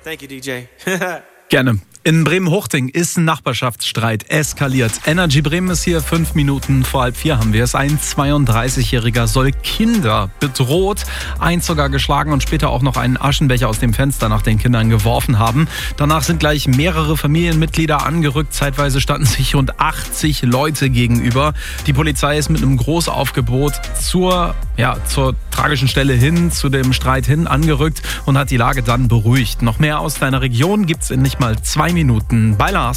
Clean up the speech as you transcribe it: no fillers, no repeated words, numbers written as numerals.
Thank you, DJ. Gerne. In Bremen-Huchting ist ein Nachbarschaftsstreit eskaliert. Energy Bremen ist hier, 5 Minuten vor 3:30 haben wir es. Ein 32-Jähriger soll Kinder bedroht, eins sogar geschlagen und später auch noch einen Aschenbecher aus dem Fenster nach den Kindern geworfen haben. Danach sind gleich mehrere Familienmitglieder angerückt. Zeitweise standen sich rund 80 Leute gegenüber. Die Polizei ist mit einem Großaufgebot zur tragischen Stelle hin, zu dem Streit hin angerückt und hat die Lage dann beruhigt. Noch mehr aus deiner Region gibt's in nicht mal 2 Minuten bei Lars.